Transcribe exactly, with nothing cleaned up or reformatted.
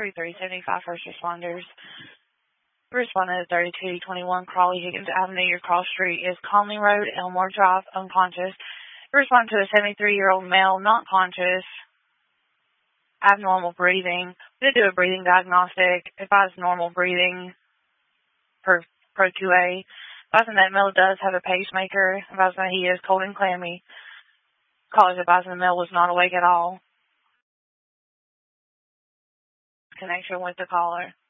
three seventy-five first responders. Respondent at thirty-two twenty-one Crawley Higgins Avenue. Your call street is Conley Road, Elmore Drive, unconscious. Respond to a seventy-three-year-old male, not conscious, abnormal breathing. We do a breathing diagnostic. Advise normal breathing per Pro two A. Advising that male does have a pacemaker. Advising that he is cold and clammy. Callers advising the male was not awake at all. Connection with the caller.